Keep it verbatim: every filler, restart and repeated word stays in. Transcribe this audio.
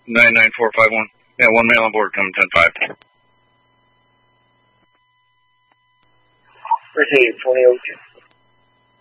nine nine four five one. Yeah, one male on board, come ten five. Received, twenty oh two.